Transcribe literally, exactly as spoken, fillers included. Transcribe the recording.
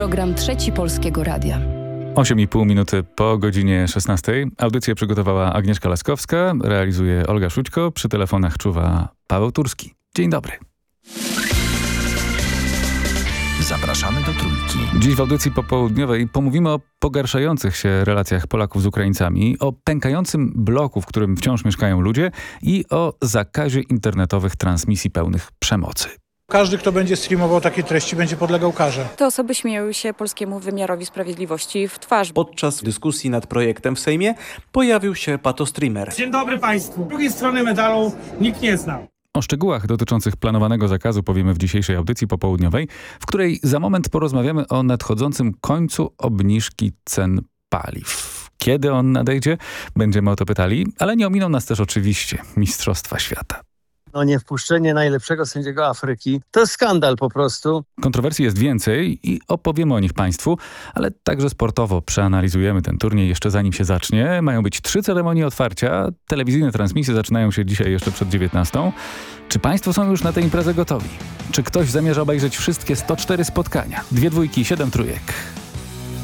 Program Trzeci Polskiego Radia. osiem i pół minuty po godzinie szesnastej. Audycję przygotowała Agnieszka Laskowska, realizuje Olga Szućko, przy telefonach czuwa Paweł Turski. Dzień dobry. Zapraszamy do Trójki. Dziś w audycji popołudniowej pomówimy o pogarszających się relacjach Polaków z Ukraińcami, o pękającym bloku, w którym wciąż mieszkają ludzie i o zakazie internetowych transmisji pełnych przemocy. Każdy, kto będzie streamował takie treści, będzie podlegał karze. Te osoby śmieją się polskiemu wymiarowi sprawiedliwości w twarz. Podczas dyskusji nad projektem w Sejmie pojawił się patostreamer. Dzień dobry Państwu. Z drugiej strony medalu nikt nie znał. O szczegółach dotyczących planowanego zakazu powiemy w dzisiejszej audycji popołudniowej, w której za moment porozmawiamy o nadchodzącym końcu obniżki cen paliw. Kiedy on nadejdzie? Będziemy o to pytali, ale nie ominą nas też oczywiście Mistrzostwa Świata. No nie wpuszczenie najlepszego sędziego Afryki to skandal po prostu. Kontrowersji jest więcej i opowiemy o nich Państwu, ale także sportowo przeanalizujemy ten turniej jeszcze zanim się zacznie. Mają być trzy ceremonie otwarcia. Telewizyjne transmisje zaczynają się dzisiaj jeszcze przed dziewiętnastą. Czy Państwo są już na tę imprezę gotowi? Czy ktoś zamierza obejrzeć wszystkie sto cztery spotkania? Dwie dwójki, siedem trójek.